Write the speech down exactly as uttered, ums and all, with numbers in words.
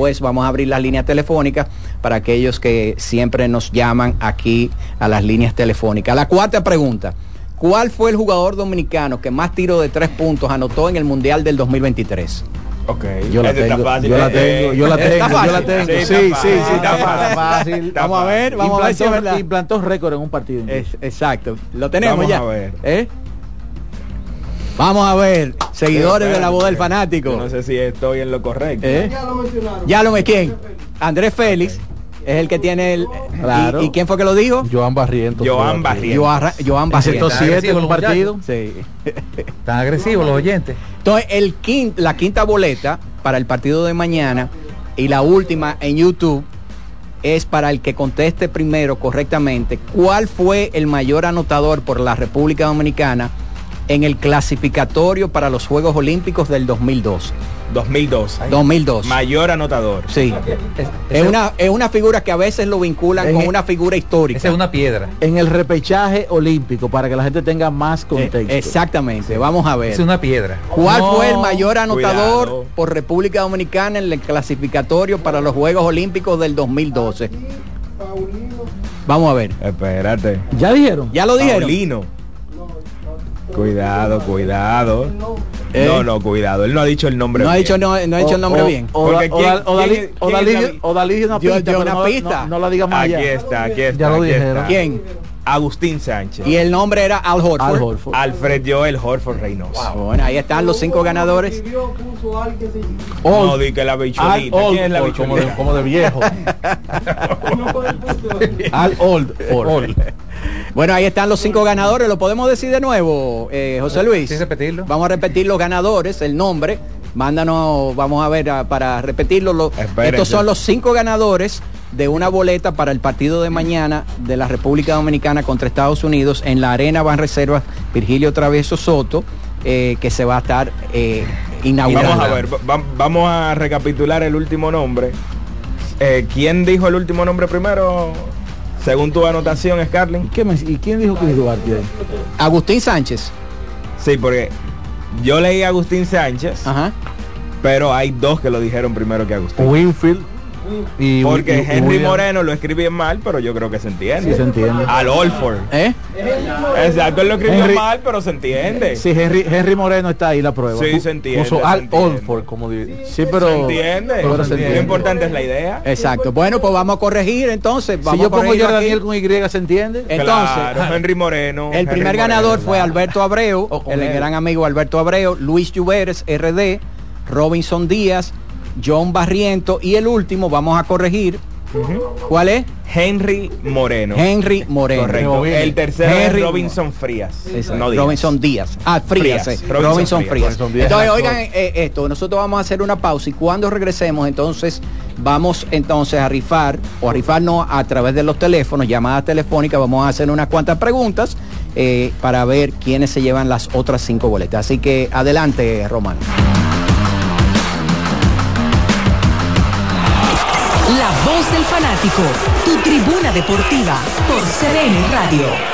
después vamos a abrir las líneas telefónicas para aquellos que siempre nos llaman aquí a las líneas telefónicas. La cuarta pregunta: ¿cuál fue el jugador dominicano que más tiros de tres puntos anotó en el Mundial del dos mil veintitrés? Ok, yo la, tengo, fácil, yo, la eh, tengo, yo la tengo, yo la tengo, sí, sí, sí, sí, está fácil, fácil. Vamos a ver, vamos implantó, a ver si es verdad. Implantó récord en un partido. Es, exacto, lo tenemos vamos ya. A ver. ¿Eh? Vamos a ver, seguidores Pero, de la voz del fanático. Yo no sé si estoy en lo correcto. ¿Eh? Ya lo mencionaron. Ya lo me quién. Andrés Félix es el que tiene el. Claro. ¿Y, y quién fue que lo dijo? Joan Barrientos. Joan Barrientos. Joan, Joan Barrientos. siete en un partido. Sí. Tan agresivos los oyentes. Entonces, el quin, la quinta boleta para el partido de mañana y la última en YouTube es para el que conteste primero correctamente cuál fue el mayor anotador por la República Dominicana en el clasificatorio para los Juegos Olímpicos del dos mil dos. dos mil dos. dos mil dos. Mayor anotador. Sí. Es, es, una, es una figura que a veces lo vinculan en con el, una figura histórica. Esa es una piedra. En el repechaje olímpico, para que la gente tenga más contexto. Eh, exactamente. Vamos a ver. Es una piedra. ¿Cuál no, fue el mayor anotador cuidado. por República Dominicana en el clasificatorio para los Juegos Olímpicos del dos mil doce? Vamos a ver. Espérate. ¿Ya dijeron? ¿Ya lo dijeron? Paulino. Cuidado, cuidado. ¿Eh? No, no, cuidado. Él no ha dicho el nombre. No ha bien. dicho, no, no ha dicho el nombre o, bien. O, Porque o, ¿quién- o, o, quién- Dalí- quién o Dalí- es David? o Dalí una Dio- pista, dio pero una no, pista. No, no la diga más Aquí allá. está, aquí está. Ya lo aquí dijeron. está. ¿Quién? Agustín Sánchez. Y el nombre era Al Horford. Al Horford. Alfred Joel Horford Reynoso. Bueno, ahí están los cinco ganadores. Old- No, di que la Al bicholita. Old ¿Quién es la Ford, como, de, bicholita? como de viejo. Al Old Ford. Bueno, ahí están los cinco ganadores. ¿Lo podemos decir de nuevo, eh, José Luis? Sí, repetirlo. Vamos a repetir los ganadores, el nombre. Mándanos, vamos a ver a, para repetirlo. Lo, Espérense. estos son los cinco ganadores de una boleta para el partido de mañana de la República Dominicana contra Estados Unidos en la Arena Banreservas Virgilio Travieso Soto, eh, que se va a estar eh, inaugurando. Vamos a ver, va- vamos a recapitular el último nombre. Eh, ¿Quién dijo el último nombre primero? Según tu anotación, Scarlett. ¿Y, qué me- ¿Y quién dijo Chris Duarte ahí? Agustín Sánchez. Sí, porque yo leí a Agustín Sánchez, Ajá. pero hay dos que lo dijeron primero que Agustín. Winfield y Porque y- y Henry William. Moreno lo escribí mal, pero yo creo que se entiende. Sí, se entiende. Al Olford. ¿Eh? Exacto, él lo escribió Henry- mal, pero se entiende. Sí, Henry, Henry Moreno está ahí la prueba. Sí, se entiende, Puso se Al entiende. Olford, como di- Sí, pero... Se entiende. pero se Lo entiende. importante es la idea. Exacto. Bueno, pues vamos a corregir entonces. Vamos Si yo a pongo corregir yo aquí. Daniel con Y, ¿se entiende? Entonces, Claro, Henry Moreno. el Henry primer Moreno, ganador fue claro. Alberto Abreu, O con el él. gran amigo Alberto Abreu, Luis Lluveres, R D, Robinson Díaz, John Barriento y el último, vamos a corregir. ¿Cuál es? Henry Moreno. Henry Moreno. Correcto. El tercero Henry es Robinson Frías. Exacto. No Díaz. Robinson Díaz. Ah, Frías. Frías. eh. Robinson Robinson Frías. Frías. Robinson Díaz. Entonces, Exacto. oigan eh, esto, nosotros vamos a hacer una pausa y cuando regresemos, entonces, vamos entonces a rifar, o a rifarnos a través de los teléfonos, llamadas telefónicas, vamos a hacer unas cuantas preguntas eh, para ver quiénes se llevan las otras cinco boletas. Así que adelante, Román. La voz del fanático, tu tribuna deportiva por C D N Radio.